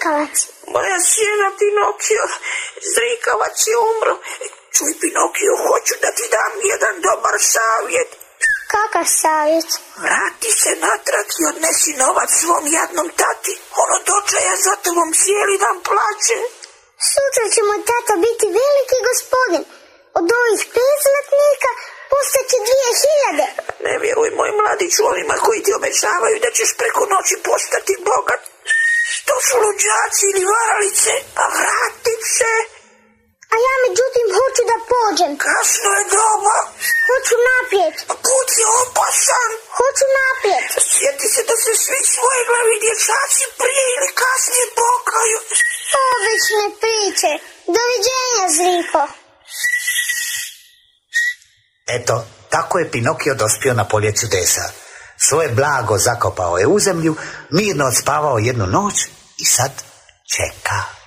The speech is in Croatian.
Zrikavac. Moja sjena Pinokio, Zrikavac je umro. Čuj, Pinokio, hoću da ti dam jedan dobar savjet. Kakav savjet? Vrati se natrag i odnesi novac svom jadnom tati. Ono dočaja za tobom cijeli dan plače. Sutra će moj tata biti veliki gospodin. Od ovih 5 zlatnika postaće 2000. Ne vjeruj, moj mladiću, onima koji ti obećavaju da ćeš preko noći postati bogat. To su luđaci ili varalice, pa vratit se. A ja međutim hoću da pođem. Kasno je doba. Hoću naprijed. Put je opasan. Hoću naprijed. Sjeti se da se svi svoje glavi dječaci prije ili kasnije pokaju. Obične priče. Doviđenja, Zriko. Eto, tako je Pinokio dospio na polje čudesa. Svoje blago zakopao je u zemlju, mirno odspavao jednu noć i sad čeka.